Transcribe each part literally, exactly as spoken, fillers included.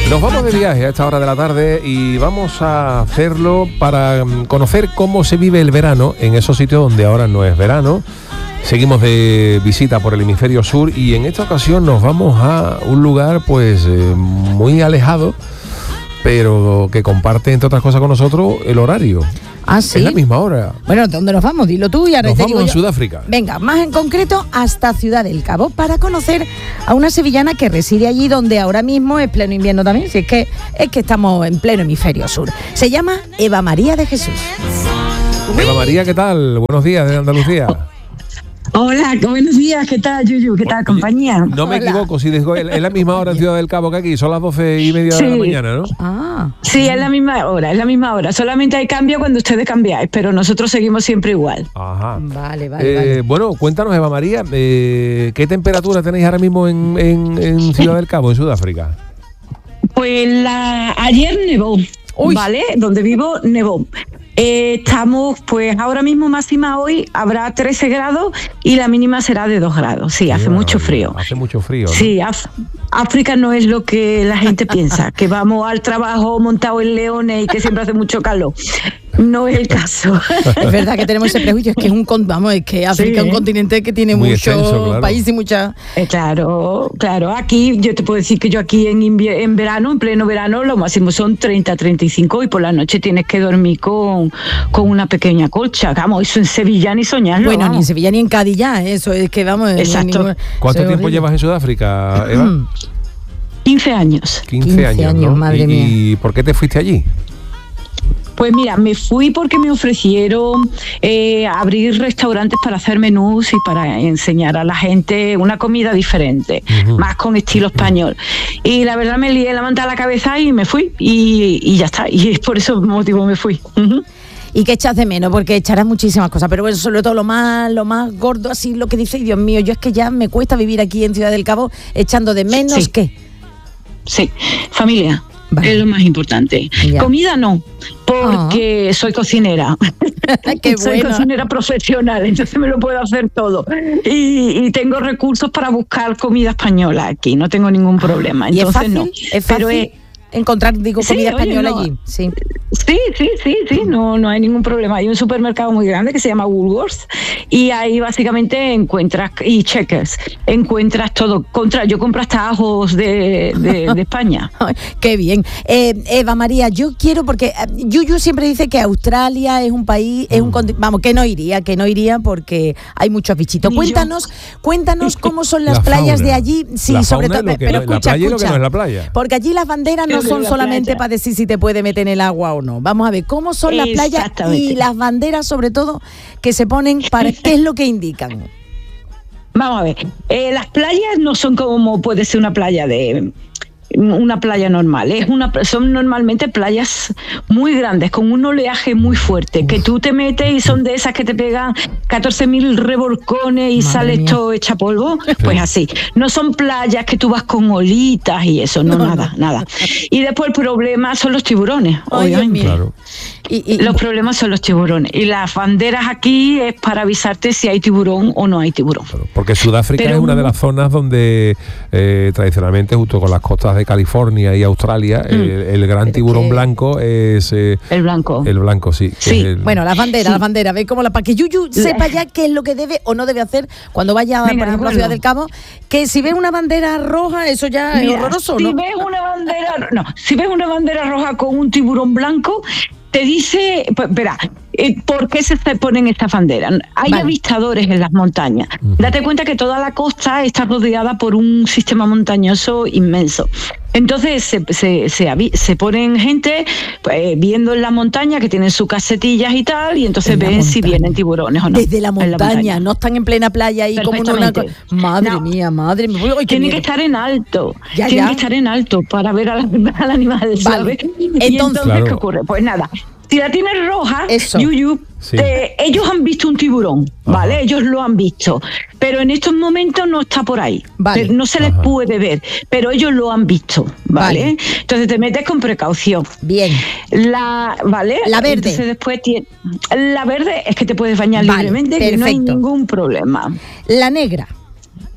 Nos vamos de viaje a esta hora de la tarde y vamos a hacerlo para conocer cómo se vive el verano en esos sitios donde ahora no es verano. Seguimos de visita por el hemisferio sur y en esta ocasión nos vamos a un lugar pues eh, muy alejado, pero que comparte entre otras cosas con nosotros el horario. Ah, sí. Es la misma hora. Bueno, ¿dónde nos vamos? Dilo tú y ahora nos te vamos digo a yo. Sudáfrica. Venga, más en concreto hasta Ciudad del Cabo para conocer a una sevillana que reside allí donde ahora mismo es pleno invierno también, si es que es que estamos en pleno hemisferio sur. Se llama Eva María de Jesús. Eva María, ¿qué tal? Buenos días desde Andalucía. Hola, buenos días, ¿qué tal, Yuyu? ¿Qué tal, compañía? No me Hola. equivoco, si digo, es la misma hora en Ciudad del Cabo que aquí, son las doce y media Sí. de la mañana, ¿no? Ah. Sí, es la misma hora, es la misma hora. Solamente hay cambio cuando ustedes cambiáis, pero nosotros seguimos siempre igual. Ajá. Vale, vale, Eh, vale. bueno, cuéntanos, Eva María, eh, ¿qué temperatura tenéis ahora mismo en, en, en Ciudad del Cabo, en Sudáfrica? Pues la, ayer nevó, Uy. ¿vale? Donde vivo, nevó. Eh, estamos, pues ahora mismo máxima hoy habrá trece grados y la mínima será de dos grados. Sí, hace Sí, mucho bueno, frío. Hace mucho frío, ¿no? Sí, Af- África no es lo que la gente piensa, que vamos al trabajo montado en leones y que siempre hace mucho calor. No es el caso. Es verdad que tenemos ese prejuicio, es que es un con- vamos, es que África Sí, es un ¿eh? continente que tiene Muy muchos extenso, claro. países y muchas. Eh, claro, claro. Aquí yo te puedo decir que yo aquí en, invie- en verano, en pleno verano, lo máximo son treinta, treinta y cinco y por la noche tienes que dormir con, con una pequeña colcha. Vamos, eso en Sevilla ni soñarlo. Bueno, ni en vamos. Sevilla ni en Cádiz ya, eso es que vamos. ni en Exacto. ningún- ¿Cuánto eso es tiempo horrible. llevas en Sudáfrica, Eva? quince años. quince, quince años, años, ¿no? madre ¿Y, mía. ¿Y por qué te fuiste allí? Pues mira, me fui porque me ofrecieron eh, abrir restaurantes para hacer menús y para enseñar a la gente una comida diferente, Ujú. más con estilo español. Y la verdad me lié la manta a la cabeza y me fui y, y ya está. Y es por ese motivo me fui. Ujú. ¿Y qué echas de menos? Porque echarás muchísimas cosas, pero bueno, sobre todo lo más, lo más gordo, así lo que dice, Dios mío, yo es que ya me cuesta vivir aquí en Ciudad del Cabo echando de menos Sí. que. Sí, familia. Vale. Es lo más importante. Ya. Comida no, porque soy cocinera. Qué Soy bueno. cocinera profesional, entonces me lo puedo hacer todo. Y, y tengo recursos para buscar comida española aquí, no tengo ningún problema. ¿Y es Entonces fácil? no. ¿Es Pero fácil es- encontrar, digo, Sí, comida oye, española no. allí? Sí. Sí, sí, sí, sí, no, no hay ningún problema. Hay un supermercado muy grande que se llama Woolworths y ahí básicamente encuentras, y Checkers, encuentras todo. Contra, yo compro hasta ajos de, de, de España. Ay, qué bien. Eh, Eva María, yo quiero, porque eh, Yuyu siempre dice que Australia es un país, es un conti- vamos, que no iría, que no iría porque hay muchos bichitos. Ni Cuéntanos, cuéntanos cómo son las La playas fauna. de allí. Sí, La sobre fauna todo. es lo que Pero no- la escucha, playa y lo que escucha. no es la playa. Porque allí las banderas no Es son la solamente playa. para decir si te puede meter en el agua o no. Vamos a ver cómo son las playas Exactamente. y las banderas, sobre todo, que se ponen para qué es lo que indican. Vamos a ver, eh, las playas no son como puede ser una playa de una playa normal, es una son normalmente playas muy grandes con un oleaje muy fuerte que tú te metes y son de esas que te pegan catorce mil revolcones y Madre sales mía. todo hecha polvo, pues así. No son playas que tú vas con olitas y eso, no, No, nada, no. nada. Y después el problema son los tiburones, Ay, Dios obviamente. mío. Claro. Y, y- Los problemas son los tiburones. Y las banderas aquí es para avisarte si hay tiburón o no hay tiburón. Claro, porque Sudáfrica Pero es una de no- las zonas donde eh, tradicionalmente, junto con las costas de California y Australia, Mm. el, el gran Pero tiburón que- blanco es eh, El blanco. el blanco, sí. que Sí. es el- Bueno, las banderas, Sí. las banderas, ¿veis cómo la para que Yuyu La- sepa ya qué es lo que debe o no debe hacer cuando vaya, Venga, por de ejemplo, a acuerdo. Ciudad del Cabo? Que si ve una bandera roja, eso ya es Mira, horroroso, si ¿no? ves una bandera, no, si ves una bandera roja con un tiburón blanco, te dice, pues, verá, eh, ¿por qué se ponen estas banderas? Hay Vale. avistadores en las montañas. Ujú. Date cuenta que toda la costa está rodeada por un sistema montañoso inmenso. Entonces se, se, se, avi- se ponen gente pues, viendo en la montaña que tienen sus casetillas y tal, y entonces En la ven si montaña. vienen tiburones o no. Desde la en montaña, no están en plena playa ahí como en una... co- Perfectamente. Madre No. mía, madre mía. Uy, qué Tienen miedo. que estar en alto, Ya, tienen ya. que estar en alto para ver al, al animal, ¿sabes? Vale. Y Entonces- entonces, Claro. ¿qué ocurre? Pues nada, si la tienes roja, Eso. Yuyu, Sí. eh, ellos han visto un tiburón, ¿vale? Ajá. Ellos lo han visto, pero en estos momentos no está por ahí. Vale. Pero no se les Ajá. puede ver, pero ellos lo han visto, ¿vale? Vale. Entonces te metes con precaución. Bien. La, ¿vale? La verde. Entonces después tiene, la verde es que te puedes bañar Vale, libremente, que no hay perfecto. ningún problema. La negra.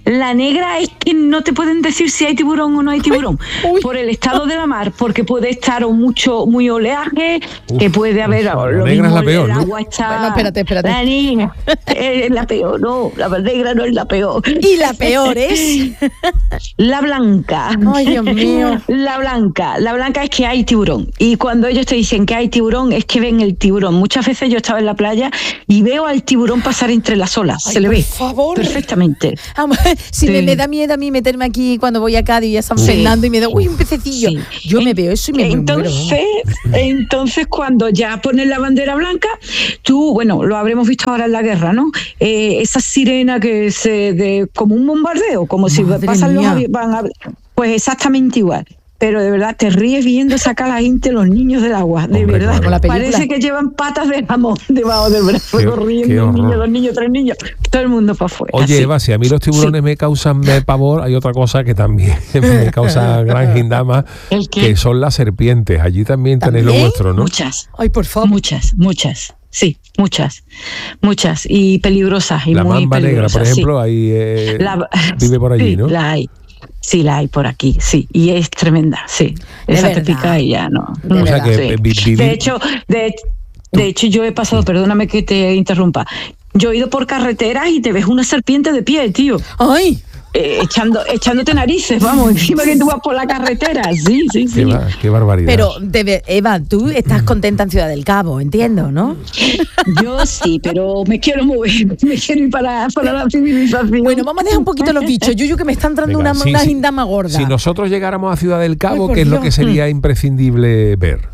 La negra es que no te pueden decir si hay tiburón o no hay tiburón, Uy, uy. por el estado de la mar, porque puede estar o mucho muy oleaje, Uf, que puede haber uf, la lo negra mismo, es la peor, el ¿no? agua está. Bueno, espérate, espérate. La niña es la peor, no, la negra no es la peor. Y la peor es... La blanca. Ay, Dios mío. La blanca. La blanca es que hay tiburón. Y cuando ellos te dicen que hay tiburón, es que ven el tiburón. Muchas veces yo estaba en la playa y veo al tiburón pasar entre las olas. Ay, Se le por ve favor. perfectamente. Si Sí. me, me da miedo a mí meterme aquí cuando voy a Cádiz y a San Sí. Fernando y me da, uy, un pececillo. Sí. Yo me veo eso y me entonces, muero. entonces, cuando ya pones la bandera blanca, tú, bueno, lo habremos visto ahora en la guerra, ¿no? Eh, esa sirena que se de como un bombardeo, como si Madre pasan los mía. aviones, van a- pues exactamente igual. Pero de verdad te ríes viendo sacar a la gente los niños del agua, de Hombre, verdad. claro. Como la película. Parece que llevan patas de jamón debajo del brazo, Qué- qué corriendo, un horror. niño, dos niños, tres niños, todo el mundo para afuera. Oye, sí. Eva, si a mí los tiburones me causan me pavor, hay otra cosa que también me causa gran gindama, ¿El qué? que son las serpientes. Allí también tenéis lo ¿También? vuestro, ¿no? Muchas. Ay, por favor. Muchas, muchas. Sí, muchas. Muchas. Y peligrosas. Y La muy mamba negra, por peligrosas, sí. ejemplo, ahí eh, La- vive por allí, sí, ¿no? La hay. Sí, la hay por aquí, sí. Y es tremenda, sí. De Esa te verdad. pica y ya no. De O sea que Sí. eh, vi- vivir- De hecho, de, de hecho, yo he pasado, perdóname que te interrumpa. Yo he ido por carreteras y te ves una serpiente de pie, tío. Ay, Eh, echando, echándote narices, vamos, encima que tú vas por la carretera. Sí, sí, sí. qué, ba- qué barbaridad. pero debe, Eva, tú estás contenta en Ciudad del Cabo, entiendo, ¿no? Yo sí, pero me quiero mover, me quiero ir para, para la civilización. Bueno, vamos a dejar un poquito los bichos. Yuyu, que me está entrando Venga, una, sí, una sí. gindama gorda. Si nosotros llegáramos a Ciudad del Cabo, Ay, por ¿qué es lo Dios. que sería imprescindible ver?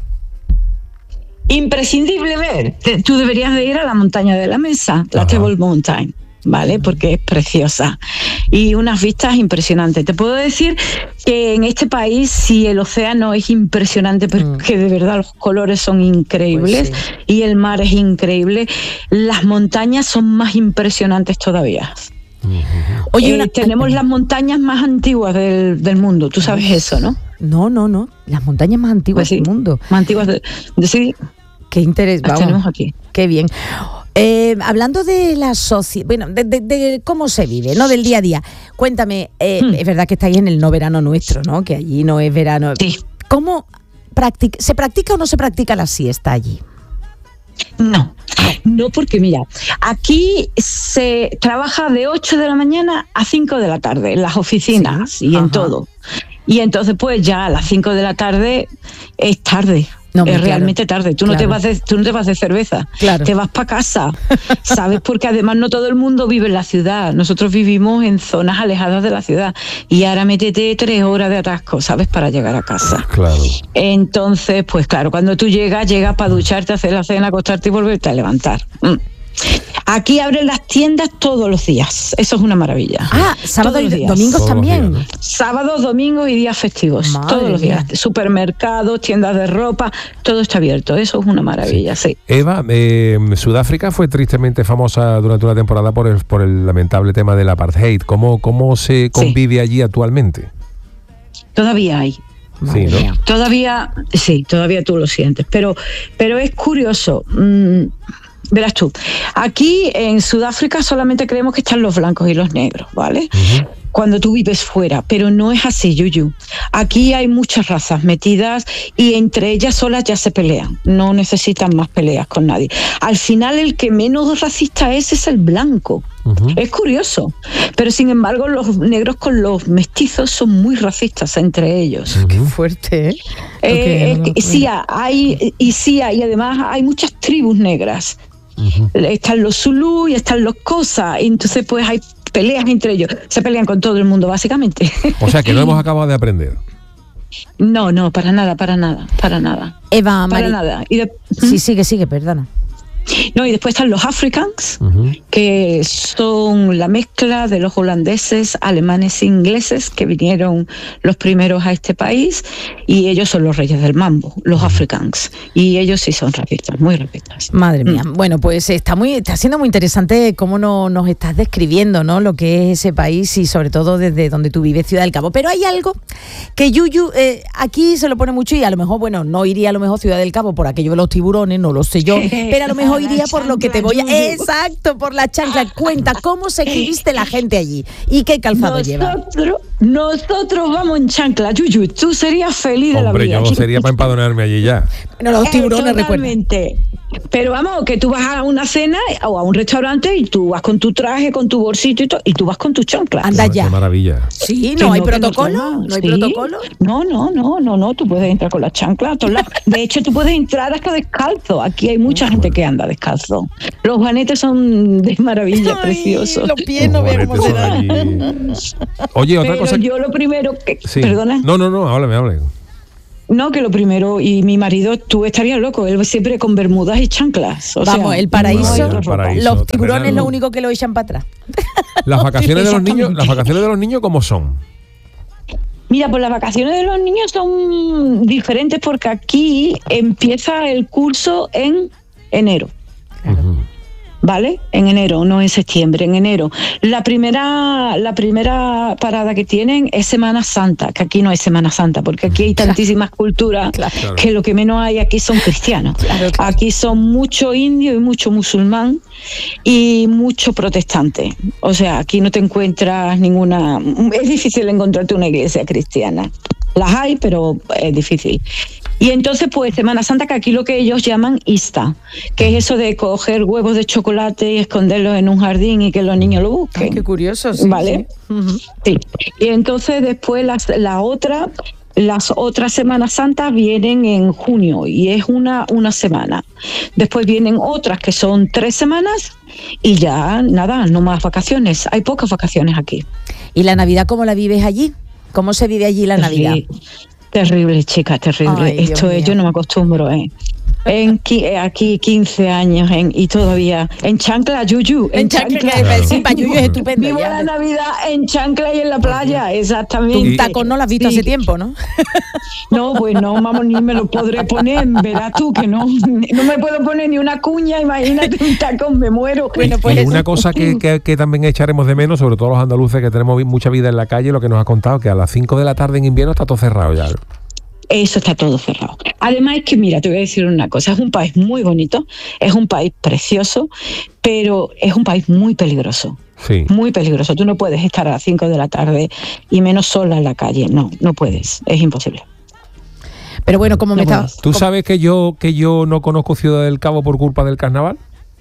Imprescindible ver. Te- Tú deberías de ir a la montaña de la Mesa, la Ajá. Table Mountain, ¿vale? Porque es preciosa y unas vistas impresionantes. Te puedo decir que en este país, si el océano es impresionante, porque de verdad los colores son increíbles Pues y el mar es increíble, las montañas son más impresionantes todavía. Oye, Eh, una- tenemos las montañas más antiguas del, del mundo, tú sabes eso, ¿no? No, no, no. Las montañas más antiguas Pues sí, del mundo. Más antiguas de, de sí, Qué interés. las Vamos. tenemos aquí. Qué bien. Eh, hablando de la sociedad, bueno, de, de- de cómo se vive, ¿no? Del día a día. Cuéntame, eh, Hmm. es verdad que estáis en el no verano nuestro, ¿no? Que allí no es verano. Sí. ¿Cómo practica, se practica o no se practica la siesta allí? No, no porque mira, aquí se trabaja de ocho de la mañana a cinco de la tarde en las oficinas Sí, y en ajá. todo. Y entonces pues ya a las cinco de la tarde es tarde. No, hombre, es claro, realmente tarde. Tú no te claro. vas de, tú no te vas de cerveza. Claro. Te vas para casa. ¿Sabes? Porque además no todo el mundo vive en la ciudad. Nosotros vivimos en zonas alejadas de la ciudad. Y ahora métete tres horas de atasco, ¿sabes? Para llegar a casa. Claro. Entonces, pues claro, cuando tú llegas, llegas para ducharte, hacer la cena, acostarte y volverte a levantar. Mm. Aquí abren las tiendas todos los días. Eso es una maravilla. Ah, sábado Todos los y días. domingos Todos los también. días, Sábados, domingos y días festivos. Madre todos los días. mía. Supermercados, tiendas de ropa, todo está abierto. Eso es una maravilla, sí. Eva, eh, Sudáfrica fue tristemente famosa durante una temporada por el, por el lamentable tema del apartheid. ¿Cómo, cómo se convive allí actualmente? Todavía hay. Madre Sí, ¿no? mía. Todavía, sí, todavía tú lo sientes, pero, pero es curioso. mm, verás tú, aquí en Sudáfrica solamente creemos que están los blancos y los negros, ¿vale? Ujú. Cuando tú vives fuera, pero no es así, Yuyu. Aquí hay muchas razas metidas y entre ellas solas ya se pelean, no necesitan más peleas con nadie. Al final el que menos racista es es el blanco. Ujú. Es curioso, pero sin embargo los negros con los mestizos son muy racistas entre ellos. Qué fuerte, ¿eh? Lo Eh, que- es que sí hay, y sí hay, además hay muchas tribus negras. Ujú. Están los Zulú y están los Xhosa, y entonces pues hay peleas entre ellos. Se pelean con todo el mundo, básicamente. O sea que no hemos acabado de aprender. No, no, para nada, para nada, para nada. Eva, Para Mari- nada. Y de- Sí, sigue, sigue, perdona. no, y después están los Africans, Ujú. que son la mezcla de los holandeses, alemanes e ingleses que vinieron los primeros a este país, y ellos son los reyes del mambo, los Africans, y ellos sí son racistas, muy racistas. Madre mía. Bueno, pues está muy, está siendo muy interesante cómo no, nos estás describiendo, ¿no? Lo que es ese país y sobre todo desde donde tú vives, Ciudad del Cabo. Pero hay algo que Yuyu eh, aquí se lo pone mucho y a lo mejor, bueno, no iría a lo mejor Ciudad del Cabo por aquello de los tiburones, no lo sé yo, pero a lo mejor oiría por lo que te voy a... Yuyu. Exacto, por la chancla. Cuenta, ¿cómo se que viste la gente allí? ¿Y qué calzado lleva? Nosotros, nosotros vamos en chancla, Yuyu. Tú serías feliz de Hombre, la vida. yo sería para empadronarme allí ya. Bueno, los tiburones, Eh, recuerda. totalmente. Pero vamos, que tú vas a una cena o a un restaurante y tú vas con tu traje, con tu bolsito y todo, y tú vas con tu chancla. Anda Qué ya. maravilla. Sí, Que no hay que protocolo, no, no hay sí. protocolo. No, no, no, no, no, tú puedes entrar con la chancla a todos lados. De hecho, tú puedes entrar hasta descalzo. Aquí hay mucha gente que anda descalzo. Los juanetes son de maravilla, Ay, preciosos. los pies no vean cómo se dan. Allí. Oye, otra Pero cosa. yo lo primero que... Sí. Perdona. No, no, no, háblame, háblame. No, que lo primero, y mi marido, tú estarías loco, él siempre con bermudas y chanclas. O Vamos, sea, el paraíso, no hay otra el ropa. paraíso. los tiburones terrenal. lo único que lo echan para atrás. Las vacaciones de los niños, Exactamente. las vacaciones de los niños, ¿cómo son? Mira, pues las vacaciones de los niños son diferentes porque aquí empieza el curso en enero. Ujú. ¿Vale? En enero, no en septiembre, en enero. La primera, la primera parada que tienen es Semana Santa, que aquí no hay Semana Santa, porque aquí hay tantísimas culturas Claro. que lo que menos hay aquí son cristianos. Claro, claro. Aquí son mucho indio y mucho musulmán y mucho protestante. O sea, aquí no te encuentras ninguna... Es difícil encontrarte una iglesia cristiana. Las hay, pero es difícil. Y entonces, pues, Semana Santa, que aquí lo que ellos llaman Ista, que es eso de coger huevos de chocolate y esconderlos en un jardín y que los niños lo busquen. Ay, qué curioso, sí. Vale. Sí. Ujú. Sí. Y entonces después las, la otra, las otras Semanas Santas vienen en junio y es una, una semana. Después vienen otras que son tres semanas y ya nada, no más vacaciones. Hay pocas vacaciones aquí. ¿Y la Navidad cómo la vives allí? ¿Cómo se vive allí la Navidad? Terri- Terrible, chica, terrible. Ay, Dios Esto es, mío. yo no me acostumbro, ¿eh? En, qui- eh, aquí quince años en, y todavía en chancla, Yuyu. En chancla, que Claro. sí, para Yuyu es estupendo. Vivo ya. la Navidad en chancla y en la playa, exactamente. Un tacón no lo has visto Sí. hace tiempo, ¿no? No, pues no, vamos, ni me lo podré poner, verás tú que no. No me puedo poner ni una cuña, imagínate un tacón, me muero. Bueno, y pues una cosa que, que- que también echaremos de menos, sobre todo los andaluces que tenemos vi- mucha vida en la calle, lo que nos ha contado, que a las cinco de la tarde en invierno está todo cerrado ya. Eso está todo cerrado. Además es que, mira, te voy a decir una cosa, es un país muy bonito, es un país precioso, pero es un país muy peligroso. Sí. Muy peligroso. Tú no puedes estar a las cinco de la tarde y menos sola en la calle. No, no puedes. Es imposible. Pero bueno, como me No estaba... puedes. ¿Tú sabes que yo que yo no conozco Ciudad del Cabo por culpa del carnaval?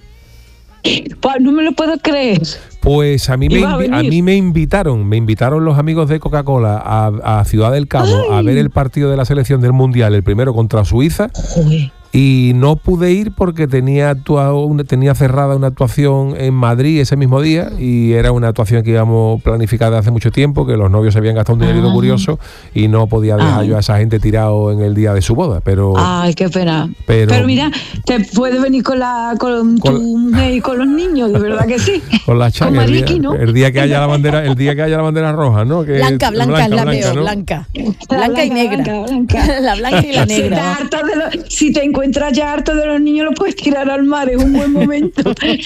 Pues no me lo puedo creer. Pues a mí, me, Iba a invi- a venir. mí me invitaron, me invitaron los amigos de Coca-Cola a, a Ciudad del Cabo a ver el partido de la selección del Mundial, el primero contra Suiza, Joder. y no pude ir porque tenía, actua- una- tenía cerrada una actuación en Madrid ese mismo día, y era una actuación que íbamos planificada hace mucho tiempo, que los novios se habían gastado un dinerito Ah. curioso y no podía dejar Ah. yo a esa gente tirado en el día de su boda, pero... Ay, qué pena. Pero- Pero, mira, te puedes venir con la con, Con- tu mujer y con los niños, de verdad que sí. Con la chaca, Con el, día, Mariqui, ¿no? el día que haya la bandera, el día que haya la bandera roja, ¿no? Que Blanca, blanca, la veo, ¿no? blanca. La Blanca y negra. blanca, blanca. La blanca y la Si, estás negra. harto de lo- si te encuentras ya harto de los niños, lo puedes tirar al mar, es un buen momento.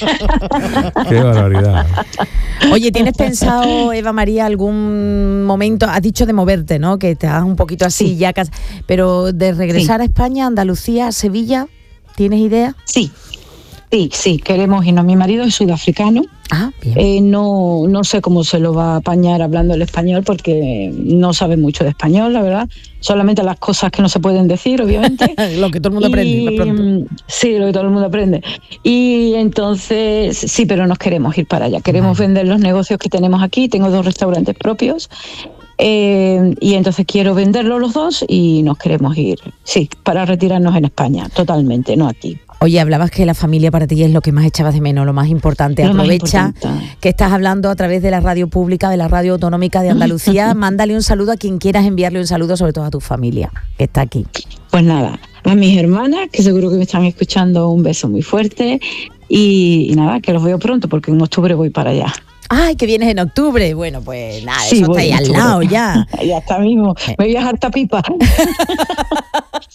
Qué barbaridad. Oye, ¿tienes pensado, Eva María, algún momento? Has dicho de moverte, ¿no? Que estás un poquito así Sí. ya casi. Pero de regresar a España, Andalucía, Sevilla, ¿tienes idea? Sí, sí, sí, queremos irnos. Mi marido es sudafricano. Ah, bien. Eh, no, no sé cómo se lo va a apañar hablando el español porque no sabe mucho de español, la verdad. Solamente las cosas que no se pueden decir, obviamente. Lo que todo el mundo aprende. Y, de pronto. sí, lo que todo el mundo aprende. Y entonces, sí, pero nos queremos ir para allá. Queremos vender los negocios que tenemos aquí. Tengo dos restaurantes propios. Eh, y entonces quiero venderlos los dos y nos queremos ir, sí, para retirarnos en España, totalmente, no aquí. Oye, hablabas que la familia para ti es lo que más echabas de menos, lo más importante. Lo más Aprovecha importante. que estás hablando a través de la radio pública, de la radio autonómica de Andalucía. Mándale un saludo a quien quieras enviarle un saludo, sobre todo a tu familia, que está aquí. Pues nada, a mis hermanas, que seguro que me están escuchando, un beso muy fuerte y, y nada, que los veo pronto porque en octubre voy para allá. Ay, que vienes en octubre. Bueno, pues nada, Sí, eso está voy ahí en al octubre. lado ya. Ya está mismo, me voy a dejar pipa.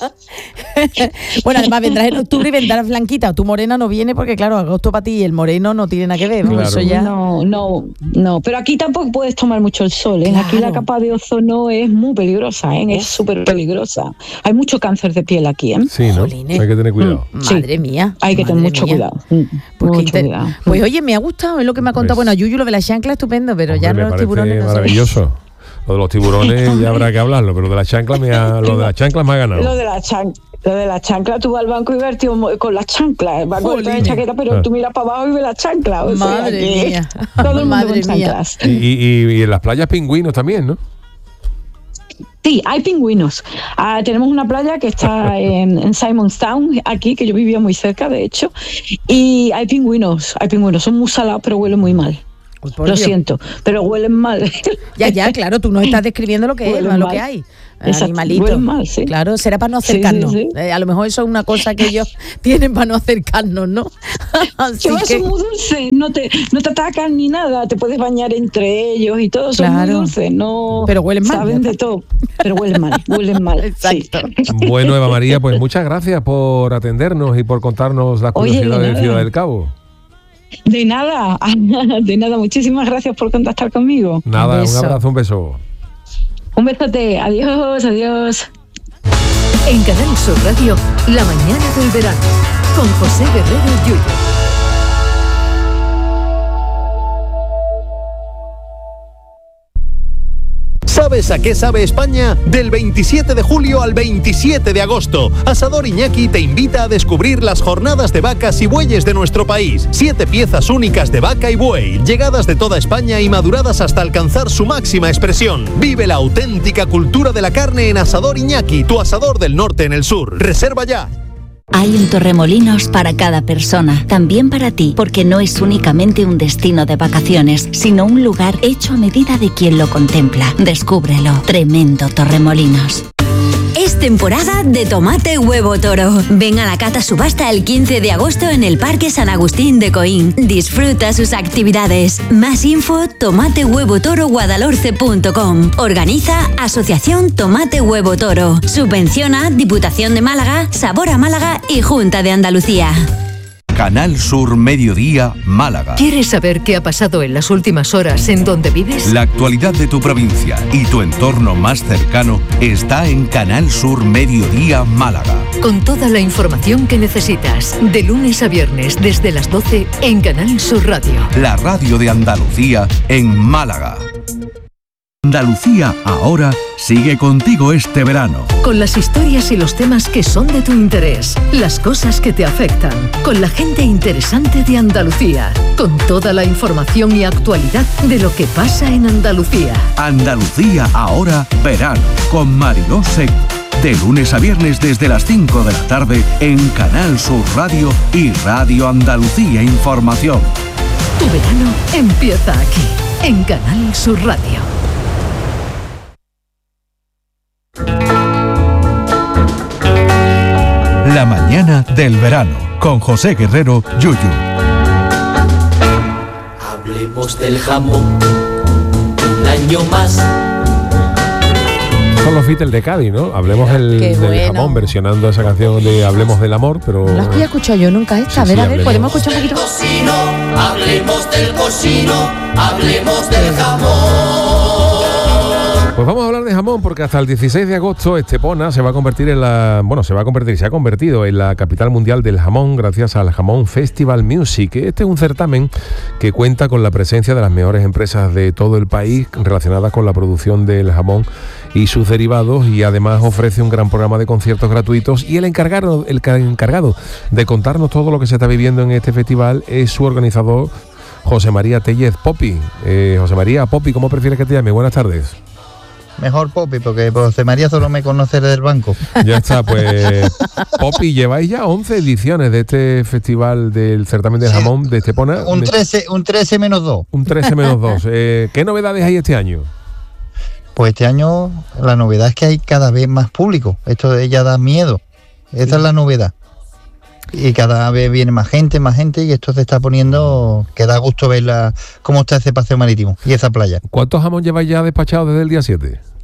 Bueno, además vendrás en octubre y vendrás blanquita. Tu morena no viene porque, claro, agosto para ti y el moreno no tiene nada que ver. ¿No? Claro. Eso ya... No, no, no. Pero aquí tampoco puedes tomar mucho el sol. ¿eh? Claro. Aquí la capa de ozono es muy peligrosa, ¿eh? Es súper peligrosa. Hay mucho cáncer de piel aquí, ¿eh? Sí, ¿no? Jolines. Hay que tener cuidado. Sí. Madre mía. Hay que madre tener mucho mía. cuidado. Mm, Pues, qué mucho inter- cuidado. pues oye, me ha gustado, es lo que me ha contado. Pues- Bueno, a Yuyu lo de la chancla estupendo, pero Hombre, ya me los parece tiburones no sé. maravilloso. Lo de los tiburones ya habrá que hablarlo, pero de la chancla me ha, lo de la chancla me ha ganado. Lo de la chancla. Lo de la chancla, tú vas al banco y ves tío, con las chanclas, vas con Jolines. de chaqueta, pero Ah. tú miras para abajo y ves la chancla. O sea, Madre que mía. Todo el mundo Madre con mía. chanclas. Y, y- y en las playas pingüinos también, ¿no? Sí, hay pingüinos. Ah, tenemos una playa que está en, en Simonstown, aquí, que yo vivía muy cerca, de hecho, y hay pingüinos, hay pingüinos, son muy salados, pero huelen muy mal. Uy, por Lo Dios. siento, pero huelen mal. Ya, ya, claro, tú nos estás describiendo lo que es, Huelen no lo mal. que hay. Exacto, Animalitos. huelen mal, sí. Claro, será para no Sí, sí, acercarnos. sí. Eh, a lo mejor eso es una cosa que ellos tienen para no acercarnos, ¿no? Así Que que- son muy dulces, no te, no te atacan ni nada, te puedes bañar entre ellos y todo, son Claro. muy dulces, no Pero huelen mal, saben ya de todo, pero huelen mal, huelen mal. Exacto. Sí. Bueno, Eva María, pues muchas gracias por atendernos y por contarnos las Oye, de curiosidades de nada. Ciudad del Cabo. De nada, de nada, muchísimas gracias por contactar conmigo. Nada, un, beso. abrazo, un beso. Un besote, adiós, adiós. En Canal Sur Radio, La mañana del verano, con José Guerrero Yuyu. ¿Sabes a qué sabe España? Del veintisiete de julio al veintisiete de agosto, Asador Iñaki te invita a descubrir las jornadas de vacas y bueyes de nuestro país. Siete piezas únicas de vaca y buey, llegadas de toda España y maduradas hasta alcanzar su máxima expresión. Vive la auténtica cultura de la carne en Asador Iñaki, tu asador del norte en el sur. Reserva ya. Hay un Torremolinos para cada persona, también para ti, porque no es únicamente un destino de vacaciones, sino un lugar hecho a medida de quien lo contempla. Descúbrelo. Tremendo Torremolinos. Es temporada de tomate huevo toro. Ven a la cata subasta el quince de agosto en el Parque San Agustín de Coín. Disfruta sus actividades. Más info, tomate huevo toro guadalhorce punto com. Organiza Asociación Tomate Huevo Toro. Subvenciona Diputación de Málaga, Sabor a Málaga y Junta de Andalucía. Canal Sur Mediodía, Málaga. ¿Quieres saber qué ha pasado en las últimas horas en donde vives? La actualidad de tu provincia y tu entorno más cercano está en Canal Sur Mediodía, Málaga. Con toda la información que necesitas, de lunes a viernes desde las doce en Canal Sur Radio. La radio de Andalucía en Málaga. Andalucía ahora sigue contigo este verano. Con las historias y los temas que son de tu interés, las cosas que te afectan, con la gente interesante de Andalucía, con toda la información y actualidad de lo que pasa en Andalucía. Andalucía ahora verano con Mariló Seco. De lunes a viernes desde las cinco de la tarde en Canal Sur Radio y Radio Andalucía Información. Tu verano empieza aquí, en Canal Sur Radio. La mañana del verano con José Guerrero Yuyu. Hablemos del jamón un año más. Son los Beatles de Cádiz, ¿no? Hablemos del, Qué del bueno. jamón, versionando esa canción de Hablemos del amor, pero... No la había escuchado yo nunca esta. A Sí, ver, sí, a ver, hablemos. ¿podemos escuchar un poquito? Cocino, hablemos del cocino, hablemos del jamón. Pues vamos a hablar de jamón porque hasta el dieciséis de agosto Estepona se va a convertir en la... Bueno, se va a convertir, se ha convertido en la capital mundial del jamón gracias al Jamón Festival Music. Este es un certamen que cuenta con la presencia de las mejores empresas de todo el país relacionadas con la producción del jamón y sus derivados, y además ofrece un gran programa de conciertos gratuitos, y el encargado, el ca- encargado de contarnos todo lo que se está viviendo en este festival es su organizador, José María Tellez Popi. Eh, José María, Popi, ¿cómo prefieres que te llame? Buenas tardes. Mejor Popi, porque José María solo me conoce del banco. Ya está, pues Popi, lleváis ya once ediciones de este festival del certamen del Sí. jamón de Estepona. Un trece, un trece menos dos. Un trece menos dos. Eh, ¿Qué novedades hay este año? Pues este año la novedad es que hay cada vez más público. Esto de ya da miedo. Esa es la novedad. Y cada vez viene más gente, más gente, y esto se está poniendo que da gusto ver la, cómo está ese paseo marítimo y esa playa. ¿Cuántos jamón lleváis ya despachados desde el día siete?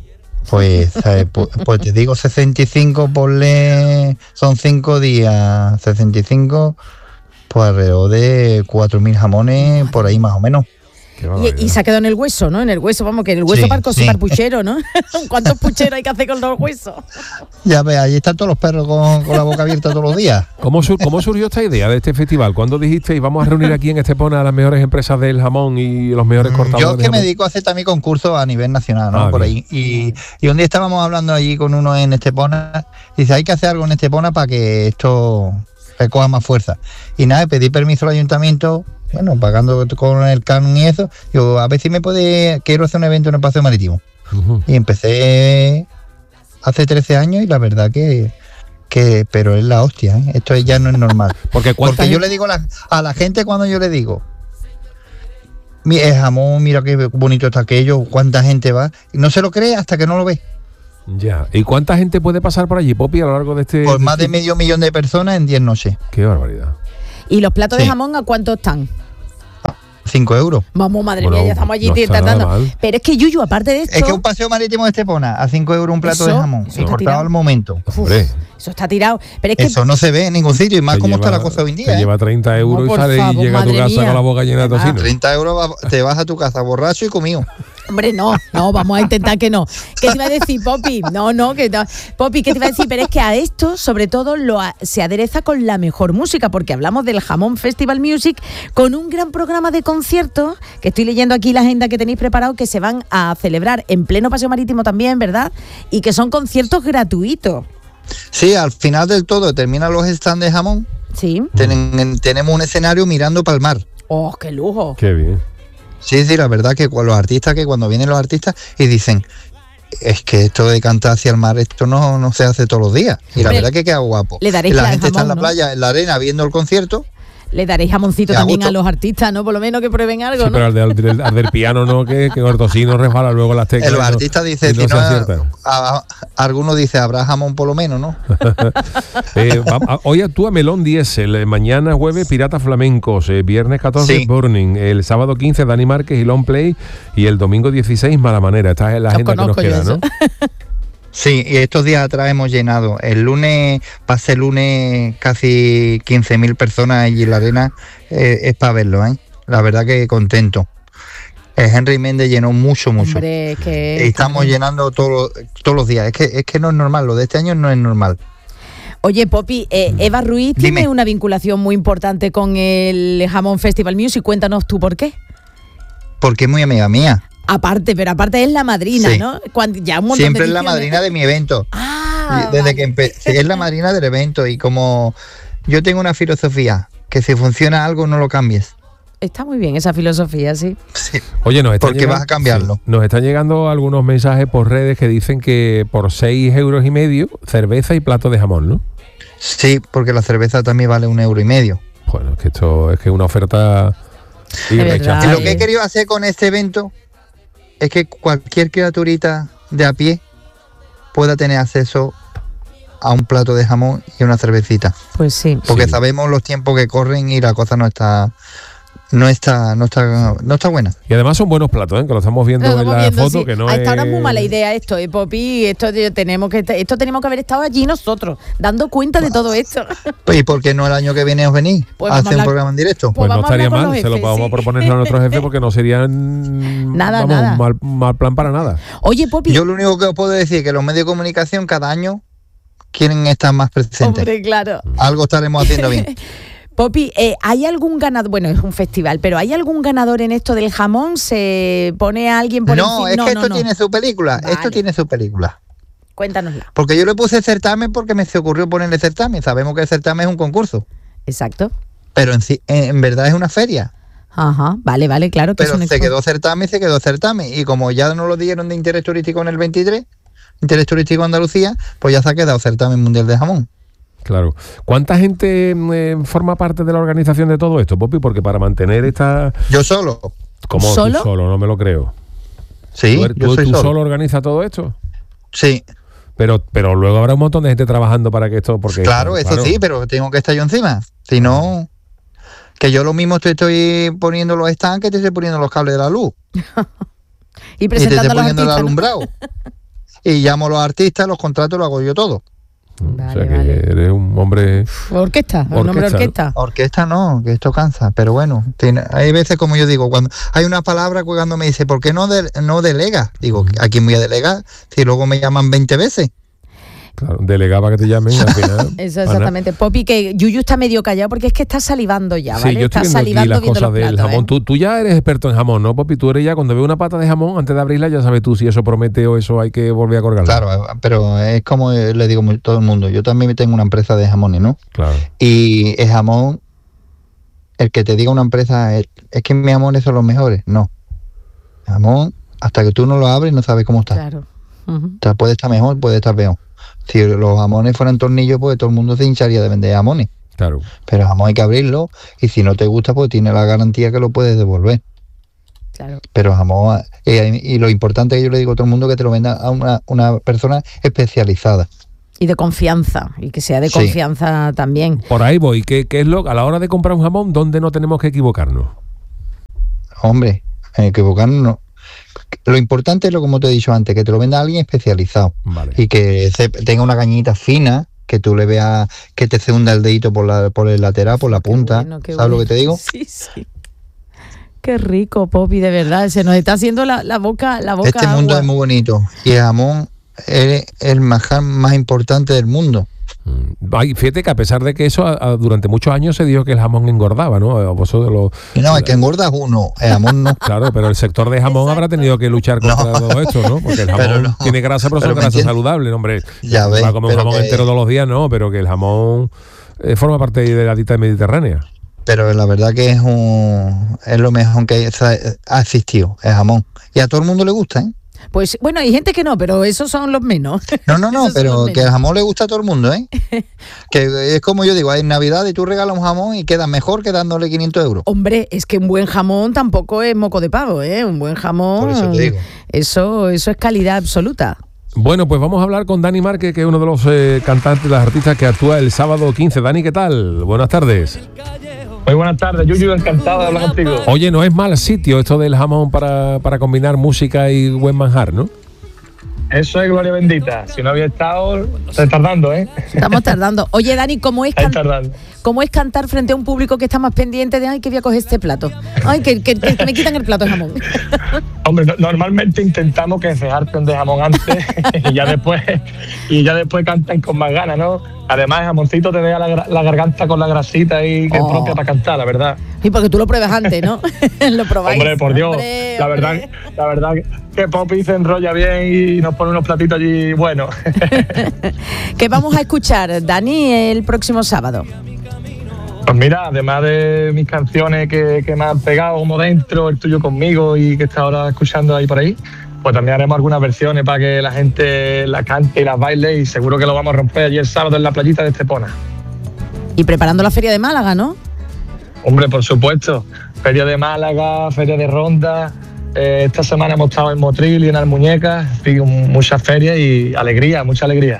Pues, ¿sabes? Pues, pues te digo sesenta y cinco, ponle, son cinco días, sesenta y cinco, pues alrededor de cuatro mil jamones, por ahí más o menos. Y, y se ha quedado en el hueso, ¿no? En el hueso, vamos, que en el hueso Sí, para cocinar sí. puchero, ¿no? ¿Cuántos pucheros hay que hacer con los huesos? Ya ves, allí están todos los perros con, con la boca abierta todos los días. ¿Cómo, sur- ¿Cómo surgió esta idea de este festival? ¿Cuándo dijisteis vamos a reunir aquí en Estepona a las mejores empresas del jamón y los mejores cortadores Yo es de que me jamón? dedico a hacer también concursos a nivel nacional, ¿no? Ah, por bien. ahí. Y, y un día estábamos hablando allí con uno en Estepona, y dice, hay que hacer algo en Estepona para que esto recoja más fuerza. Y nada, pedí permiso al ayuntamiento, bueno, pagando con el canon y eso, digo, a ver si me puede, quiero hacer un evento en el Paseo Marítimo. Ujú. Y empecé hace trece años y la verdad que, que pero es la hostia, ¿eh? Esto ya no es normal. Porque, ¿cuánta Porque yo gente- le digo a la, a la gente cuando yo le digo, mi el jamón, mira qué bonito está aquello, cuánta gente va, y no se lo cree hasta que no lo ve. Ya. ¿Y cuánta gente puede pasar por allí, Popi, a lo largo de este...? Por más de medio millón de personas en diez noches. Qué barbaridad. ¿Y los platos de Sí. jamón a cuánto están? cinco euros. Vamos, madre Bueno, mía, ya estamos allí no está tratando. nada mal. Pero es que, Yuyu, aparte de esto... Es que un paseo marítimo de Estepona, a cinco euros un plato Eso, de jamón, eso y está cortado tirado. al momento. Hombre, Eso está tirado. Pero es que... Eso no se ve en ningún sitio, y más te como está lleva- la cosa hoy en Te día. ¿eh? lleva treinta euros No, y por sale favor, y llega a tu madre casa mía. con la boca llena de Ah, tocino. treinta euros va- te vas a tu casa borracho y comido. Hombre, no, no, vamos a intentar que no. ¿Qué te iba a decir, Popi? No, no, que no. Popi, ¿qué te iba a decir? Pero es que a esto, sobre todo, lo a- se adereza con la mejor música, porque hablamos del Jamón Festival Music, con un gran programa de conciertos, que estoy leyendo aquí la agenda que tenéis preparado, que se van a celebrar en pleno Paseo Marítimo también, ¿verdad? Y que son conciertos gratuitos. Sí, al final del todo terminan los stands de jamón. Sí. Ten- tenemos un escenario mirando para el mar. ¡Oh, qué lujo! Qué bien. Sí, sí, la verdad que cu- los artistas, que cuando vienen los artistas y dicen, es que esto de cantar hacia el mar, esto no, no se hace todos los días. Y la Hombre, verdad que queda guapo. le daréis Y la la- gente está en la jamón, ¿no? playa, en la arena, viendo el concierto. Le daréis jamoncito Y a también a gusto. los artistas, ¿no? Por lo menos que prueben algo, Sí, ¿no? pero al, del- del, al del piano no, que, que el tocino resbala luego las teclas. Eh, los y no- artistas y dicen, no si se no, acierta. a- a- algunos dicen, habrá jamón por lo menos, ¿no? Eh, va- a- hoy actúa Melón Diesel, eh, mañana jueves Piratas Flamencos, eh, viernes catorce Sí. Burning, el sábado quince Dani Márquez y Long Play y el domingo dieciséis Mala Manera. Esta es la Los agenda que nos conozco yo queda, eso. ¿no? Sí, y estos días atrás hemos llenado. El lunes, pase el lunes, casi quince mil personas allí en la arena. Eh, es para verlo, ¿eh? La verdad que contento. El Henry Méndez llenó mucho, mucho. Hombre, es que... Y estamos llenando todos los- todos los días. Es que, es que no es normal, lo de este año no es normal. Oye, Popi, eh, Eva Ruiz Dime. tiene una vinculación muy importante con el Jamón Festival Music. Cuéntanos tú por qué. Porque es muy amiga mía. Aparte, pero aparte es la madrina, Sí. ¿no? Cuando, ya un montón Siempre de es la ediciones. madrina de mi evento. Ah, Y Desde vale. que empecé, es la madrina del evento. Y como yo tengo una filosofía, que si funciona algo no lo cambies. Está muy bien esa filosofía, sí. Sí. Oye, nos están ¿Por qué llegando- vas a cambiarlo? sí, nos están llegando algunos mensajes por redes que dicen que por seis euros y medio, cerveza y plato de jamón, ¿no? Sí, porque la cerveza también vale un euro y medio. Bueno, es que esto es que es una oferta verdad. irrechazable. Y lo que he querido hacer con este evento es que cualquier criaturita de a pie pueda tener acceso a un plato de jamón y una cervecita. Pues sí. Porque Sí. sabemos los tiempos que corren y la cosa no está no está no está no está buena. Y además son buenos platos, ¿eh? Que lo estamos viendo Lo en estamos la viendo, foto, sí. que no A esta hora es es- muy mala idea esto, ¿eh, Popi? Esto de- tenemos que esto tenemos que haber estado allí nosotros, dando cuenta de todo esto. Pues, ¿y por qué no el año que viene os venís Pues a vamos a hacer un hablar- programa en directo? Pues Pues no vamos a estaría hablar con mal, los se lo jefes, vamos sí. a proponer a nuestros jefes porque no serían Nada, vamos, nada. Mal, mal plan para nada. Oye, Popi, Yo lo único que os puedo decir es que los medios de comunicación cada año quieren estar más presentes. hombre, claro. Algo estaremos haciendo bien. Popi, eh, ¿hay algún ganador? Bueno, es un festival, pero ¿hay algún ganador en esto del jamón? ¿Se pone a alguien por No, encima? es que esto tiene su película, Vale. esto tiene su película. Cuéntanosla. Porque yo le puse certamen porque me se ocurrió ponerle certamen. Sabemos que el certamen es un concurso, Exacto. pero en, sí- en, en verdad es una feria. Ajá, vale, vale, claro que Pero es un se expo- quedó certamen, se quedó certamen. Y como ya no lo dieron de interés turístico en el veintitrés, interés turístico Andalucía, pues ya se ha quedado certamen mundial de jamón. Claro. ¿Cuánta gente eh, forma parte de la organización de todo esto, Popi? Porque para mantener esta... Yo solo. Como ¿Solo? tú solo, no me lo creo. Sí, ¿Tú, yo tú- soy tú solo. solo organizas todo esto? Sí, Pero, pero luego habrá un montón de gente trabajando para que esto... porque claro, eso sí, pero tengo que estar yo encima. Si no, que yo lo mismo te estoy poniendo los stands que te estoy poniendo los cables de la luz. Y Y te presentando estoy a los poniendo el artistas, ¿no? alumbrado. y llamo a los artistas, los contratos, lo hago yo todo. Vale, o sea que vale. Eres un hombre... Orquesta, un hombre orquesta. Orquesta no, que esto cansa, pero bueno, tiene, hay veces, como yo digo, cuando hay una palabra cuando me dice, ¿por qué no, de, no delegas? Digo, ¿a quién voy a delegar? Si luego me llaman veinte veces. Claro, delegaba que te llamen al final. Eso exactamente. Ana. Popi, que Yuyu está medio callado porque es que está salivando ya, ¿vale? Sí, yo estoy está viendo aquí las viendo cosas del platos, jamón. ¿eh? Tú, tú ya eres experto en jamón, ¿no, Popi? Tú eres ya, cuando veo una pata de jamón, antes de abrirla, ya sabes tú si eso promete o eso hay que volver a colgarla. Claro, pero es como le digo a todo el mundo, yo también tengo una empresa de jamones, ¿no? Claro. Y el jamón, el que te diga una empresa, es, es que mis jamones son los mejores, no. El jamón, hasta que tú no lo abres, no sabes cómo está. Claro. Uh-huh. O sea, puede estar mejor, puede estar peor. Si los jamones fueran tornillos, pues todo el mundo se hincharía de vender jamones. Claro. Pero el jamón hay que abrirlo y si no te gusta, pues tiene la garantía que lo puedes devolver. Claro. Pero jamón, eh, y lo importante que yo le digo a todo el mundo, que te lo venda a una, una persona especializada. Y de confianza, y que sea de Sí. confianza también. Por ahí voy. ¿Qué, qué es lo a la hora de comprar un jamón, dónde no tenemos que equivocarnos? Hombre, equivocarnos no. Lo importante es lo como te he dicho antes, que te lo venda alguien especializado. Vale. Y que se, tenga una cañita fina, que tú le veas que te se hunda el dedito por la por el lateral, por la punta. Bueno, ¿Sabes bueno. lo que te digo? Sí, sí. Qué rico, Popi, de verdad. Se nos está haciendo la, la boca, la boca Este mundo agua. es muy bonito y el jamón es el manjar más importante del mundo. Ay, fíjate que a pesar de que eso a, a, durante muchos años se dijo que el jamón engordaba, ¿no? A vosotros lo, no, es que engorda uno, el jamón no. Claro, pero el sector de jamón habrá tenido que luchar contra no. todo esto, ¿no? Porque el jamón no. tiene grasa, pero, pero son grasas saludables, hombre. Ya ves, va a comer un jamón que... entero todos los días, no, pero que el jamón eh, forma parte de la dieta mediterránea. Pero la verdad que es un es lo mejor que ha existido, el jamón. Y a todo el mundo le gusta, ¿eh? Pues bueno, hay gente que no, pero esos son los menos. No, no, no, pero que el jamón le gusta a todo el mundo, ¿eh? Que es como yo digo, hay Navidad y tú regalas un jamón y queda mejor que dándole quinientos euros. Hombre, es que un buen jamón tampoco es moco de pavo, ¿eh? Un buen jamón, por eso te digo. Eso, eso es calidad absoluta. Bueno, pues vamos a hablar con Dani Márquez, que es uno de los eh, cantantes, de las artistas que actúa el sábado quince. Dani, ¿qué tal? Buenas tardes. Muy buenas tardes, Yuyu, encantado de hablar contigo. Oye, no es mal sitio esto del jamón para, para combinar música y buen manjar, ¿no? Eso es gloria bendita. Si no había estado, estoy tardando, ¿eh? Estamos tardando. Oye, Dani, ¿cómo es, can- ¿cómo es cantar frente a un público que está más pendiente de, ay, que voy a coger este plato? Ay, que, que, que me quitan el plato de jamón. Hombre, no, normalmente intentamos que se harten de jamón antes y ya después y ya después cantan con más ganas, ¿no? Además, el jamoncito te deja la, la garganta con la grasita y que es Oh. propia para cantar, la verdad. Y porque tú lo pruebas antes, ¿no? Lo probáis. Hombre, por Dios, Hombre, la hombre. verdad, la verdad que Popi se enrolla bien y nos pone unos platitos allí buenos. ¿Qué vamos a escuchar, Dani, el próximo sábado? Pues mira, además de mis canciones que, que me han pegado como Dentro, El tuyo conmigo y que está ahora escuchando ahí por ahí, pues también haremos algunas versiones para que la gente las cante y las baile y seguro que lo vamos a romper allí el sábado en la playita de Estepona. Y preparando la Feria de Málaga, ¿no? Hombre, por supuesto. Feria de Málaga, Feria de Ronda. Eh, esta semana hemos estado en Motril y en Almuñecas. En fin, muchas ferias y alegría, mucha alegría.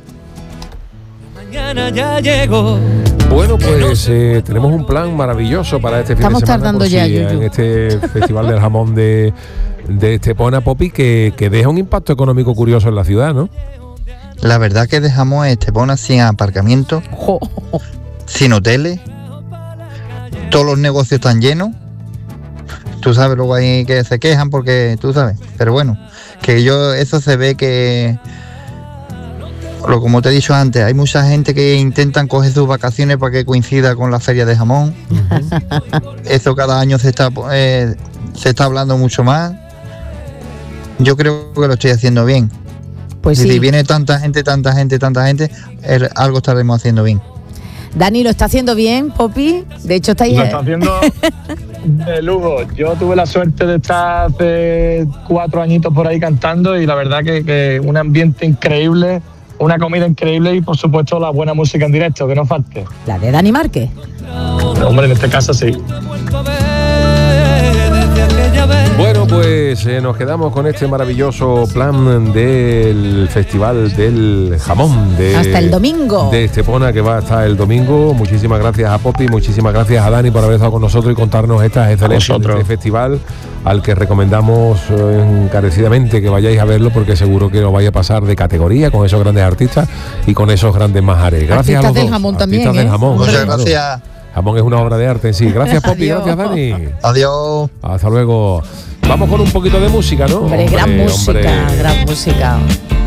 Mañana ya llegó. Bueno, pues eh, tenemos un plan maravilloso para este fin Estamos de semana. tardando por ya, si, Yuyu. en este Festival del Jamón de, de Estepona, Popi, que, que deja un impacto económico curioso en la ciudad, ¿no? La verdad que dejamos Estepona sin aparcamiento, Jo. sin hoteles, todos los negocios están llenos. Tú sabes, luego hay que se quejan porque tú sabes, pero bueno, que yo eso se ve que, lo como te he dicho antes, hay mucha gente que intentan coger sus vacaciones para que coincida con la feria de jamón. Eso cada año se está eh, se está hablando mucho más. Yo creo que lo estoy haciendo bien. Pues y sí. si viene tanta gente, tanta gente, tanta gente, el- algo estaremos haciendo bien. Dani, ¿lo está haciendo bien, Popi? De hecho, está ahí. Lo está haciendo de lujo. Yo tuve la suerte de estar hace cuatro añitos por ahí cantando y la verdad que, que un ambiente increíble, una comida increíble y por supuesto la buena música en directo, que no falte. La de Dani Márquez. Hombre, en este caso sí. Bueno, pues pues eh, nos quedamos con este maravilloso plan del Festival del Jamón de, hasta el domingo de Estepona, que va hasta el domingo. Muchísimas gracias a Poppy, muchísimas gracias a Dani por haber estado con nosotros y contarnos estas excelencias de este festival, al que recomendamos eh, encarecidamente que vayáis a verlo, porque seguro que os vaya a pasar de categoría con esos grandes artistas y con esos grandes majares. Gracias artistas a los del dos. jamón artistas también, del ¿eh? jamón. Muchas claro. gracias. Jamón es una obra de arte en sí. Gracias, Poppy. Gracias, Dani. Adiós. Hasta luego. Vamos con un poquito de música, ¿no? Hombre, gran Hombre, música, hombre. gran música.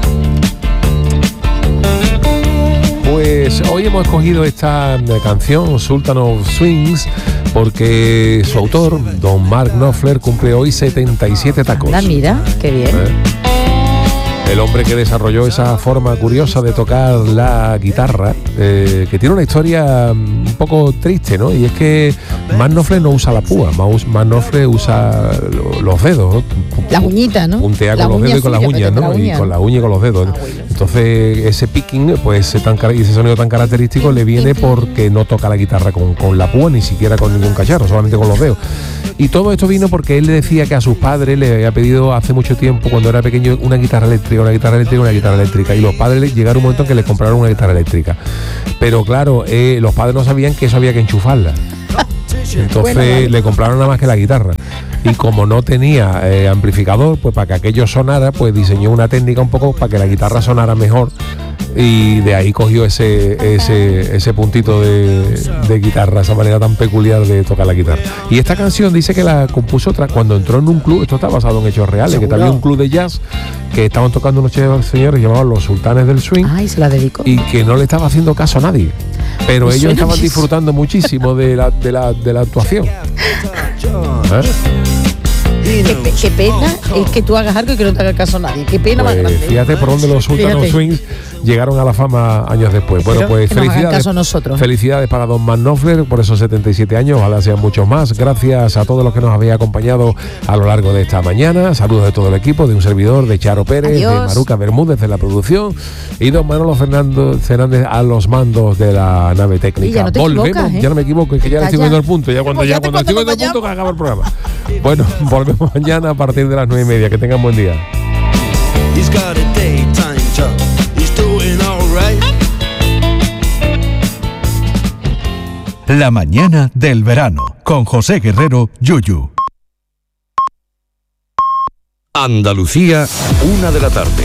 Pues hoy hemos escogido esta canción, Sultan of Swings, porque su autor, don Mark Knopfler, cumple hoy setenta y siete tacos. Anda, mira, qué bien. ¿Eh? El hombre que desarrolló esa forma curiosa de tocar la guitarra, eh, que tiene una historia un poco triste, ¿no? Y es que Mark Knopfler no usa la púa, Mark Knopfler usa los dedos, ¿no? Las uñitas, ¿no? Puntea La con los uña dedos y con las suya, uñas, pero ¿no? la uña. Y con la uña y con los dedos. Entonces ese picking, pues ese, tan, ese sonido tan característico le viene porque no toca la guitarra con, con la púa, ni siquiera con ningún cacharro, solamente con los dedos. Y todo esto vino porque él le decía que a sus padres le había pedido hace mucho tiempo, cuando era pequeño, una guitarra eléctrica, una guitarra eléctrica, una guitarra eléctrica. Y los padres llegaron un momento en que le compraron una guitarra eléctrica. Pero claro, eh, los padres no sabían que eso había que enchufarla. Entonces bueno, vale. le compraron nada más que la guitarra. Y como no tenía eh, amplificador, pues para que aquello sonara, pues diseñó una técnica un poco para que la guitarra sonara mejor. Y de ahí cogió ese ese, ese puntito de, de guitarra, esa manera tan peculiar de tocar la guitarra. Y esta canción dice que la compuso tras cuando entró en un club, esto está basado en hechos reales, ¿seguro? Que había un club de jazz que estaban tocando unos señores llamados los Sultanes del Swing. Ah, y se la dedicó. Y que no le estaba haciendo caso a nadie. Pero ellos estaban muchísimo. disfrutando muchísimo de la, de la, de la actuación. ¿Eh? Qué, qué pena es que tú hagas algo y que no te haga caso a nadie. Qué pena pues, más grande. Fíjate por dónde los Sultan of Swings llegaron a la fama años después. Bueno, pero pues que nos hagan caso a felicidades. nosotros. Felicidades para don Mark Knopfler por esos setenta y siete años. Ojalá sean muchos más. Gracias a todos los que nos habéis acompañado a lo largo de esta mañana. Saludos de todo el equipo, de un servidor, de Charo Pérez, Adiós. de Maruca Bermúdez en la producción y don Manolo Fernando Fernández a los mandos de la nave técnica. Y ya no te volvemos, equivocas, ¿eh? ya no me equivoco, es que ya le estoy viendo el punto. Ya cuando, pues ya ya cuando estoy viendo el punto, que acaba el programa. Bueno, volvemos mañana a partir de las nueve y media. Que tengan buen día. He's got a daytime job. He's doing all right. La mañana del verano con José Guerrero Yuyu. Andalucía, una de la tarde.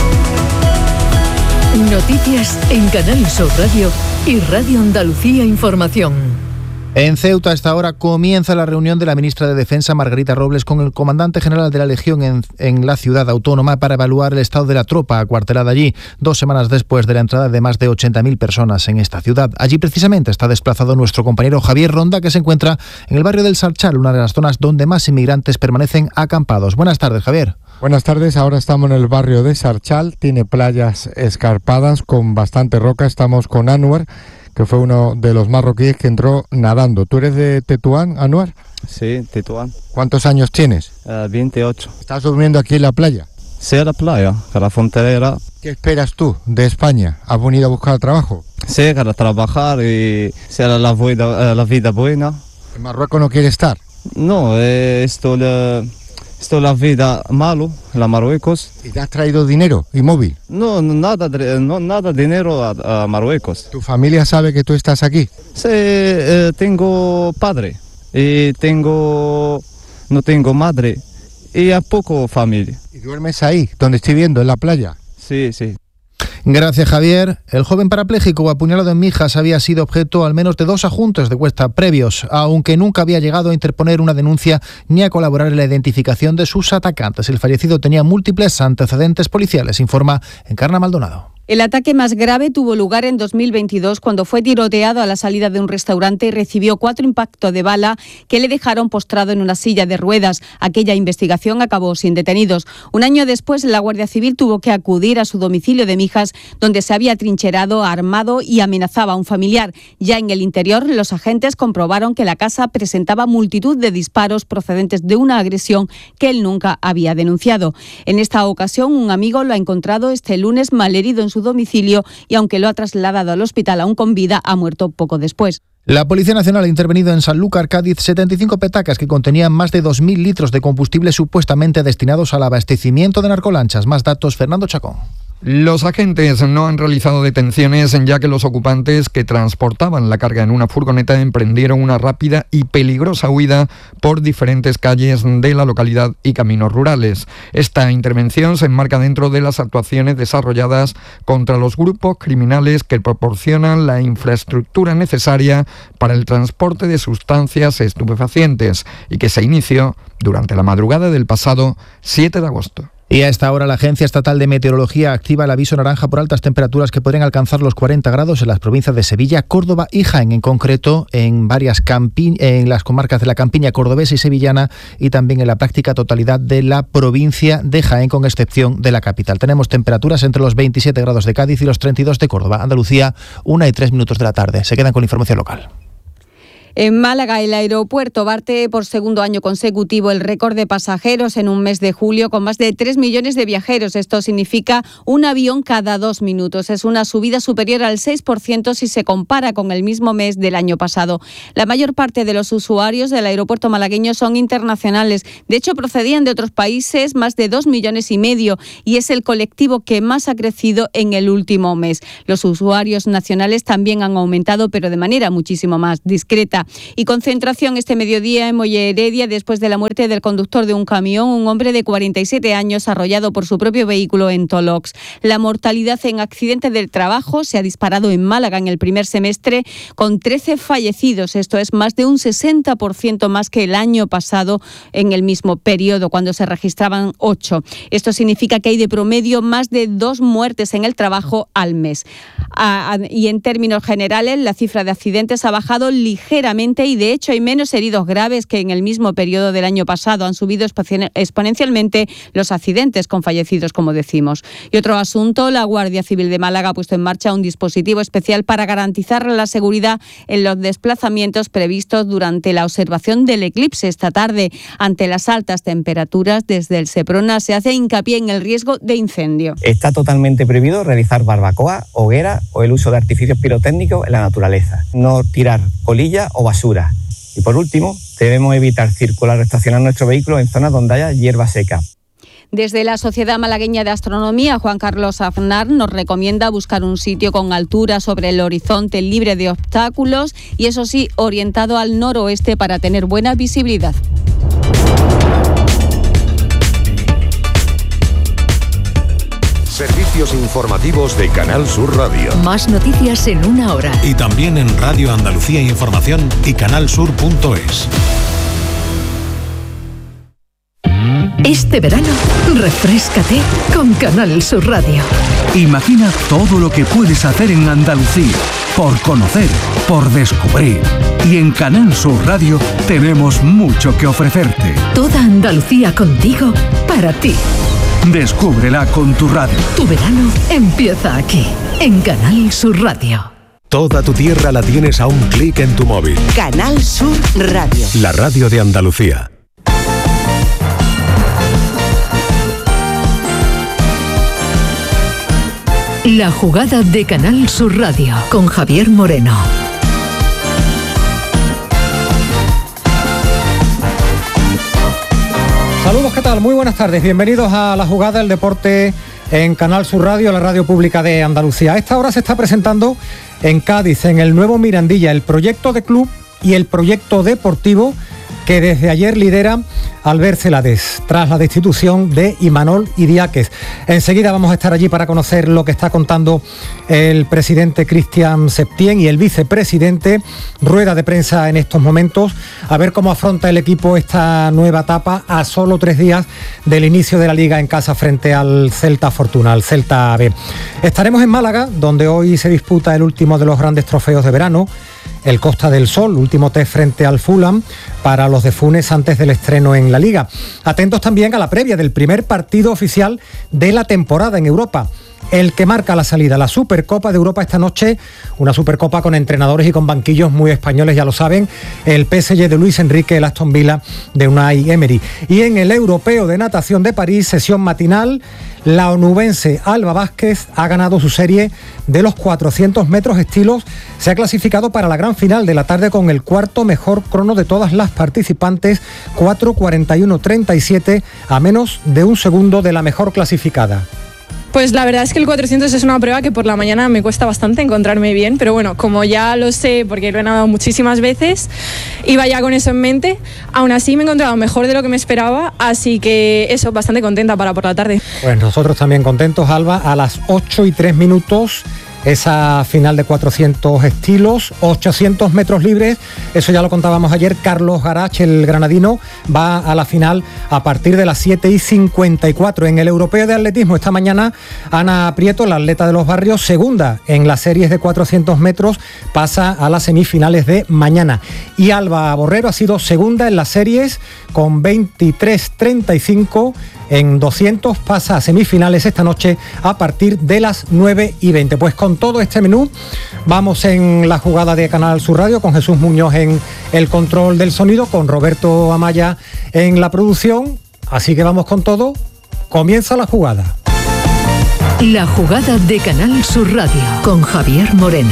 Noticias en Canal Sur Radio y Radio Andalucía Información. En Ceuta, a esta hora, comienza la reunión de la ministra de Defensa, Margarita Robles, con el comandante general de la Legión en, en la ciudad autónoma para evaluar el estado de la tropa acuartelada allí, dos semanas después de la entrada de más de ochenta mil personas en esta ciudad. Allí, precisamente, está desplazado nuestro compañero Javier Ronda, que se encuentra en el barrio del Sarchal, una de las zonas donde más inmigrantes permanecen acampados. Buenas tardes, Javier. Buenas tardes, ahora estamos en el barrio de Sarchal, tiene playas escarpadas con bastante roca. Estamos con Anwar, que fue uno de los marroquíes que entró nadando. ¿Tú eres de Tetuán, Anwar? Sí, Tetuán. ¿Cuántos años tienes? Uh, veintiocho. ¿Estás durmiendo aquí en la playa? Sí, en la playa, en la frontera. ¿Qué esperas tú de España? ¿Has venido a buscar trabajo? Sí, para trabajar y ser la vida, la vida buena. ¿En Marruecos no quieres estar? No, eh, esto la... Esto la vida malo, la Marruecos. ¿Y te has traído dinero y móvil? No, no nada, no, nada dinero a, a Marruecos. ¿Tu familia sabe que tú estás aquí? Sí, eh, tengo padre y tengo, no tengo madre y a poco familia. ¿Y duermes ahí, donde estoy viendo, en la playa? Sí, sí. Gracias, Javier. El joven parapléjico apuñalado en Mijas había sido objeto al menos de dos ajustes de cuesta previos, aunque nunca había llegado a interponer una denuncia ni a colaborar en la identificación de sus atacantes. El fallecido tenía múltiples antecedentes policiales, informa Encarna Maldonado. El ataque más grave tuvo lugar en dos mil veintidós cuando fue tiroteado a la salida de un restaurante y recibió cuatro impactos de bala que le dejaron postrado en una silla de ruedas. Aquella investigación acabó sin detenidos. Un año después, la Guardia Civil tuvo que acudir a su domicilio de Mijas, donde se había trincherado, armado y amenazaba a un familiar. Ya en el interior, los agentes comprobaron que la casa presentaba multitud de disparos procedentes de una agresión que él nunca había denunciado. En esta ocasión, un amigo lo ha encontrado este lunes malherido en su domicilio y aunque lo ha trasladado al hospital aún con vida, ha muerto poco después. La Policía Nacional ha intervenido en Sanlúcar, Cádiz, setenta y cinco petacas que contenían más de dos mil litros de combustible supuestamente destinados al abastecimiento de narcolanchas. Más datos, Fernando Chacón. Los agentes no han realizado detenciones ya que los ocupantes que transportaban la carga en una furgoneta emprendieron una rápida y peligrosa huida por diferentes calles de la localidad y caminos rurales. Esta intervención se enmarca dentro de las actuaciones desarrolladas contra los grupos criminales que proporcionan la infraestructura necesaria para el transporte de sustancias estupefacientes y que se inició durante la madrugada del pasado siete de agosto. Y a esta hora la Agencia Estatal de Meteorología activa el aviso naranja por altas temperaturas que podrían alcanzar los cuarenta grados en las provincias de Sevilla, Córdoba y Jaén, en concreto en varias campi- en las comarcas de la campiña cordobesa y sevillana y también en la práctica totalidad de la provincia de Jaén, con excepción de la capital. Tenemos temperaturas entre los veintisiete grados de Cádiz y los treinta y dos de Córdoba. Andalucía, una y tres minutos de la tarde. Se quedan con la información local. En Málaga, el aeropuerto bate por segundo año consecutivo el récord de pasajeros en un mes de julio, con más de tres millones de viajeros. Esto significa un avión cada dos minutos. Es una subida superior al seis por ciento si se compara con el mismo mes del año pasado. La mayor parte de los usuarios del aeropuerto malagueño son internacionales. De hecho, procedían de otros países, más de dos millones y medio, y es el colectivo que más ha crecido en el último mes. Los usuarios nacionales también han aumentado, pero de manera muchísimo más discreta. Y concentración este mediodía en Molle Heredia después de la muerte del conductor de un camión, un hombre de cuarenta y siete años arrollado por su propio vehículo en Tolox. La mortalidad en accidentes del trabajo se ha disparado en Málaga en el primer semestre con trece fallecidos. Esto es más de un sesenta por ciento más que el año pasado en el mismo periodo, cuando se registraban ocho. Esto significa que hay de promedio más de dos muertes en el trabajo al mes. A, a, y en términos generales, la cifra de accidentes ha bajado ligeramente y de hecho hay menos heridos graves que en el mismo periodo del año pasado. Han subido exponencialmente los accidentes con fallecidos, como decimos. Y otro asunto, la Guardia Civil de Málaga ha puesto en marcha un dispositivo especial para garantizar la seguridad en los desplazamientos previstos durante la observación del eclipse esta tarde. Ante las altas temperaturas, desde el Seprona se hace hincapié en el riesgo de incendio. Está totalmente prohibido realizar barbacoa, hoguera o el uso de artificios pirotécnicos en la naturaleza. No tirar colilla o basura. Y por último, debemos evitar circular o estacionar nuestro vehículo en zonas donde haya hierba seca. Desde la Sociedad Malagueña de Astronomía, Juan Carlos Aznar nos recomienda buscar un sitio con altura sobre el horizonte, libre de obstáculos y, eso sí, orientado al noroeste para tener buena visibilidad. Servicios informativos de Canal Sur Radio. Más noticias en una hora. Y también en Radio Andalucía Información y canalsur punto es. Este verano, refréscate con Canal Sur Radio. Imagina todo lo que puedes hacer en Andalucía, por conocer, por descubrir. Y en Canal Sur Radio tenemos mucho que ofrecerte. Toda Andalucía contigo, para ti. Descúbrela con tu radio. Tu verano empieza aquí, en Canal Sur Radio. Toda tu tierra la tienes a un clic en tu móvil. Canal Sur Radio. La radio de Andalucía. La jugada de Canal Sur Radio con Javier Moreno. Saludos, ¿qué tal? Muy buenas tardes. Bienvenidos a La Jugada del Deporte en Canal Sur Radio, la radio pública de Andalucía. A esta hora se está presentando en Cádiz, en el nuevo Mirandilla, el proyecto de club y el proyecto deportivo que desde ayer lidera Albert Celades, tras la destitución de Imanol Idiáquez. Enseguida vamos a estar allí para conocer lo que está contando el presidente Cristian Septién y el vicepresidente. Rueda de prensa en estos momentos, a ver cómo afronta el equipo esta nueva etapa a solo tres días del inicio de la Liga en casa frente al Celta Fortuna, al Celta B. Estaremos en Málaga, donde hoy se disputa el último de los grandes trofeos de verano, el Costa del Sol, último test frente al Fulham para los de Funes antes del estreno en la Liga. Atentos también a la previa del primer partido oficial de la temporada en Europa, el que marca la salida, la Supercopa de Europa esta noche, una Supercopa con entrenadores y con banquillos muy españoles, ya lo saben, el P S G de Luis Enrique, el Aston Villa de Unai Emery. Y en el Europeo de Natación de París, sesión matinal, La onubense Alba Vázquez ha ganado su serie de los cuatrocientos metros estilos. Se ha clasificado para la gran final de la tarde con el cuarto mejor crono de todas las participantes, cuatro cuarenta y uno treinta y siete, a menos de un segundo de la mejor clasificada. Pues la verdad es que el cuatrocientos es una prueba que por la mañana me cuesta bastante encontrarme bien, pero bueno, como ya lo sé porque lo he nadado muchísimas veces, iba ya con eso en mente. Aún así me he encontrado mejor de lo que me esperaba, así que eso, bastante contenta para por la tarde. Pues nosotros también contentos, Alba. A las ocho y tres minutos esa final de cuatrocientos estilos, ochocientos metros libres, eso ya lo contábamos ayer. Carlos Garach, el granadino, va a la final a partir de las siete y cincuenta y cuatro. En el europeo de atletismo esta mañana, Ana Prieto, la atleta de los barrios, segunda en las series de cuatrocientos metros, pasa a las semifinales de mañana. Y Alba Borrero ha sido segunda en las series con veintitrés treinta y cinco. En doscientos pasa a semifinales esta noche a partir de las nueve y veinte. Pues con todo este menú vamos en la jugada de Canal Sur Radio, con Jesús Muñoz en el control del sonido, con Roberto Amaya en la producción. Así que vamos con todo. Comienza la jugada. La jugada de Canal Sur Radio con Javier Moreno.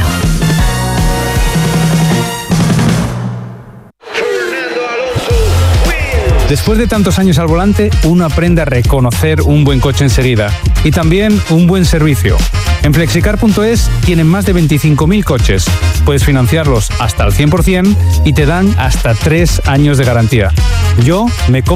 Después de tantos años al volante, uno aprende a reconocer un buen coche enseguida y también un buen servicio. En flexicar punto es tienen más de veinticinco mil coches. Puedes financiarlos hasta el cien por ciento y te dan hasta tres años de garantía. Yo me compro